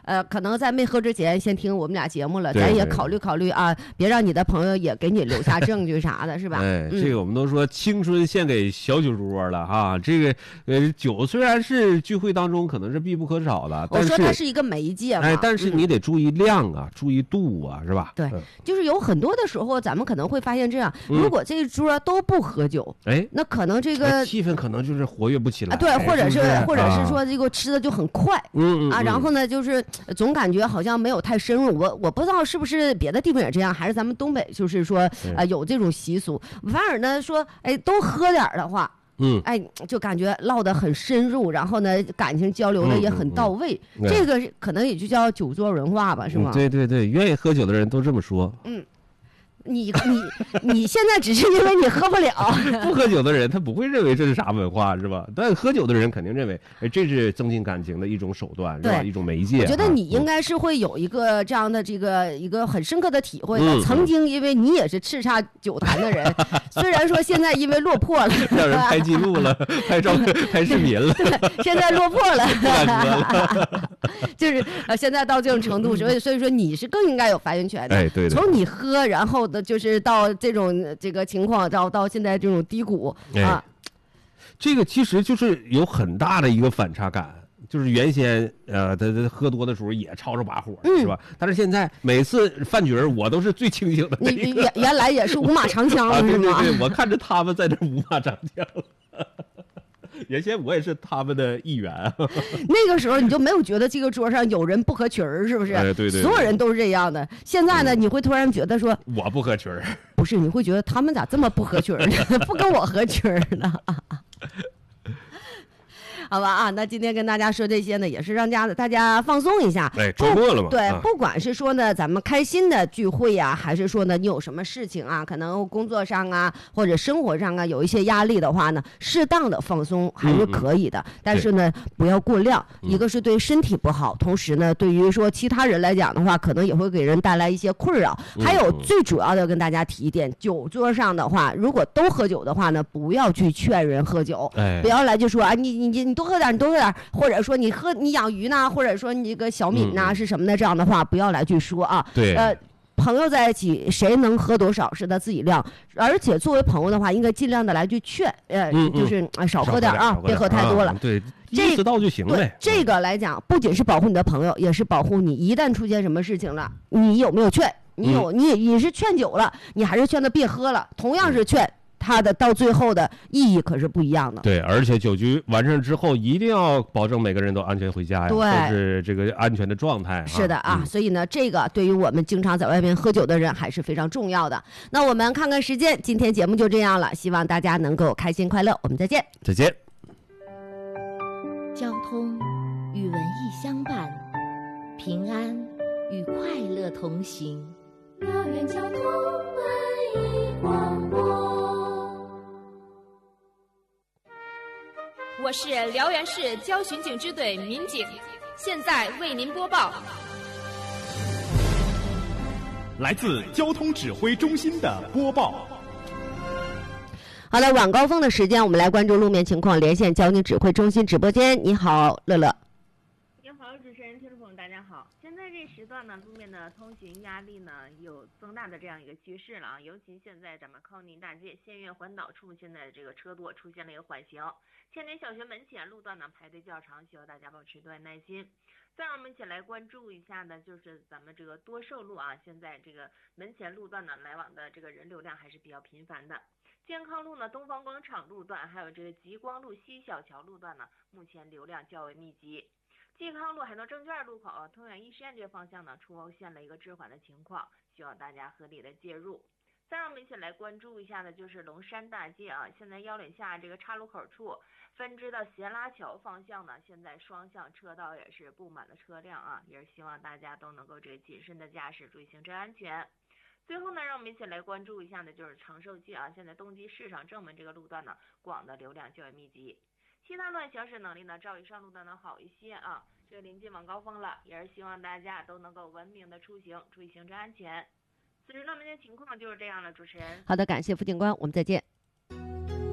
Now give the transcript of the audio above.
可能在没喝之前先听我们俩节目了，咱也考虑考虑啊，别让你的朋友也给你留下证据啥的，是吧？ 这个我们都说青春献给小酒桌了哈。这个酒虽然是聚会当中可能是必不可少的，但是我说它是一个媒介嘛， 但是你得注意量啊，注意度啊，是吧？ 对，就是有很多的时候，咱们可能会发现这样，如果这一桌都不喝酒，那可能这个气氛可能就是活跃不起来， 对，或者是说这个吃的就很快，然后呢，就是总感觉好像没有太深入。我不知道是不是别的地方也这样，还是咱们东北就是说有这种习俗。反而呢说，都喝点的话。就感觉唠得很深入，然后呢，感情交流的也很到位，这个可能也就叫酒桌文化吧，是吗？ 对对对，愿意喝酒的人都这么说。 你现在只是因为你喝不了， 不喝酒的人他不会认为这是啥文化，是吧？但喝酒的人肯定认为，这是增进感情的一种手段，是吧？一种媒介。 我觉得你应该是会有一个这样的一个很深刻的体会的。曾经因为你也是叱咤酒坛的人，虽然说现在因为落魄了， 让人拍记录了，拍照拍视频了， 对，现在落魄了，就是现在到这种程度，所以说你是更应该有发言权的。 对， 从你喝，然后就是到这个情况，到现在这种低谷啊， 这个其实就是有很大的一个反差感。就是原先他喝多的时候也吵吵把火，是吧？但是现在每次饭局我都是最清醒的那一个。 原来也是五马长枪是吗？对，我看着他们在这五马长枪。原先我也是他们的一员。 那个时候你就没有觉得这个桌上有人不合群儿，是不是？ 对， 所有人都是这样的。现在呢，你会突然觉得说我不合群儿， 不是？你会觉得他们咋这么不合群儿呢？不跟我合群儿呢？好吧啊，那今天跟大家说这些呢，也是让大家放松一下。 周末了嘛。 对，不管是说呢咱们开心的聚会呀，还是说呢你有什么事情啊，可能工作上啊或者生活上啊有一些压力的话呢，适当的放松还是可以的，但是呢不要过量。一个是对身体不好，同时呢对于说其他人来讲的话，可能也会给人带来一些困扰。还有最主要的跟大家提一点，酒桌上的话，如果都喝酒的话呢，不要去劝人喝酒，不要来就说啊你多喝点，你多喝点，或者说你养鱼呢，或者说你这个小米呢是什么的，这样的话不要来去说啊。 对， 朋友在一起，谁能喝多少是他自己量，而且作为朋友的话，应该尽量的来去劝，就是少喝点啊，别喝太多了。 对，意识到就行呗。 这个来讲，不仅是保护你的朋友，也是保护你。一旦出现什么事情了，你有没有劝？你是劝酒了，你还是劝他别喝了？同样是劝。它的到最后的意义可是不一样的。 对，而且酒局完事之后，一定要保证每个人都安全回家呀， 对， 都是这个安全的状态。 是的啊，所以呢，这个对于我们经常在外面喝酒的人还是非常重要的。那我们看看时间，今天节目就这样了，希望大家能够开心快乐，我们再见。 再见。 交通与文艺相伴，平安与快乐同行。 辽源交通文艺广播。 我是辽源市交巡警支队民警，现在为您播报。 来自交通指挥中心的播报。 好的，晚高峰的时间，我们来关注路面情况，连线交警指挥中心直播间。你好，乐乐。 你好，主持人、听众朋友，大家好。现在这时段呢，路面的通行压力呢有增大的这样一个趋势了啊，尤其现在咱们康宁大街县院环岛处，现在这个车多，出现了一个缓行。千年小学门前路段呢排队较长，需要大家保持一段耐心。再让我们一起来关注一下呢，就是咱们这个多寿路啊，现在这个门前路段呢来往的这个人流量还是比较频繁的。健康路呢，东方广场路段，还有这个极光路西小桥路段呢，目前流量较为密集。健康路海东证券路口通远一实验这个方向呢，出现了一个滞缓的情况，需要大家合理的介入。再让我们一起来关注一下呢，就是龙山大街啊，现在腰岭下这个岔路口处分支到斜拉桥方向呢，现在双向车道也是布满了车辆啊，也是希望大家都能够这个谨慎的驾驶，注意行车安全。最后呢，让我们一起来关注一下呢，就是长寿街啊，现在东极市场正门这个路段呢，广的流量较为密集。其他段行驶能力呢，照以上路段呢好一些啊。这个临近晚高峰了，也是希望大家都能够文明的出行，注意行车安全。此时呢，目前情况就是这样了，主持人。 好的，感谢副警官，我们再见。